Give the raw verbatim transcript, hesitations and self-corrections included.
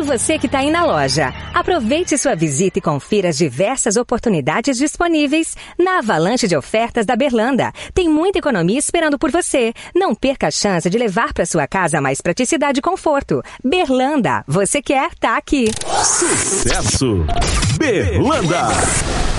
você que está aí na loja. Aproveite sua visita e confira as diversas oportunidades disponíveis na avalanche de ofertas da Berlanda. Tem muita economia esperando por você. Não perca a chance de levar para sua casa mais praticidade e conforto. Berlanda, você quer, tá aqui. Sucesso! Berlanda!